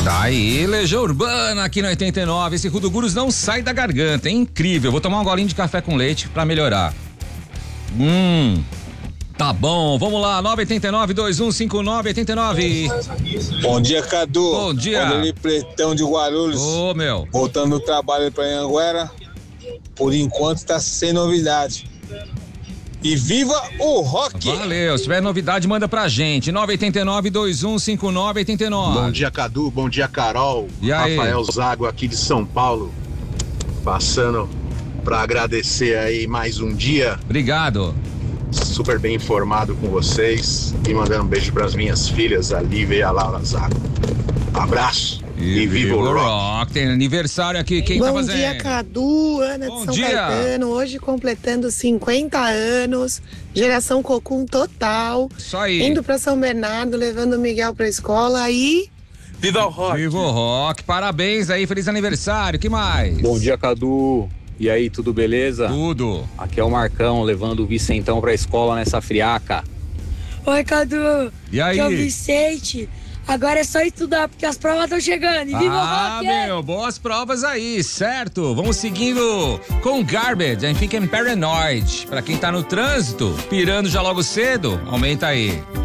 Tá aí, Legião Urbana aqui no 89. Esse Rudo Gurus não sai da garganta, é incrível. Vou tomar um golinho de café com leite pra melhorar. Tá bom, vamos lá, 989-2159-89. Bom dia, Cadu. Bom dia. Olha ali, Pretão de Guarulhos. Ô, meu. Voltando do trabalho pra Anhanguera. Por enquanto tá sem novidade. E viva o rock! Valeu, se tiver novidade, manda pra gente. 989-2159-89. Bom dia, Cadu. Bom dia, Carol. E aí? Rafael Zago aqui de São Paulo. Passando pra agradecer aí mais um dia. Obrigado. Super bem informado com vocês. E mandando um beijo pras minhas filhas, a Lívia e a Laura Zago. Abraço. E viva o rock. Tem aniversário aqui, quem tá fazendo? Bom dia, Cadu, Ana Bom de São dia. Caetano, hoje completando 50 anos, geração Cocum total. Isso aí. Indo pra São Bernardo, levando o Miguel pra escola e... Viva o rock! Viva o rock, parabéns aí, feliz aniversário, que mais? Bom dia, Cadu. E aí, tudo beleza? Tudo. Aqui é o Marcão, levando o Vicentão pra escola nessa friaca. Oi, Cadu. E aí? Aqui é o Vicente. Agora é só estudar, porque as provas estão chegando. E viva o rock! Meu, boas provas aí, certo? Vamos seguindo com Garbage and Fiquem Paranoid. Pra quem tá no trânsito, pirando já logo cedo, aumenta aí.